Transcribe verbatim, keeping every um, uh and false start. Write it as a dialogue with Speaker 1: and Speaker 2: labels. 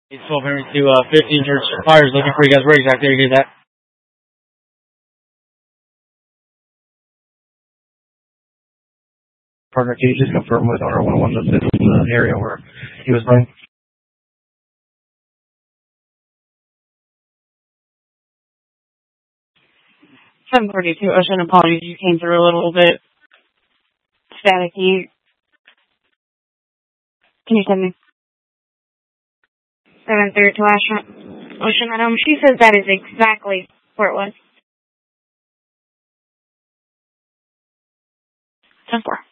Speaker 1: twelve Henry to uh, fifteen Church Fires looking for you guys. Where exactly are you doing that? Partner, can you just confirm with R one oh one that this is the area where he was running?
Speaker 2: seven forty-two Ocean, apologies, you came through a little bit staticky. Can you send me? seven thirty-two Ocean, Ocean, um, she says that is exactly where it was. ten four.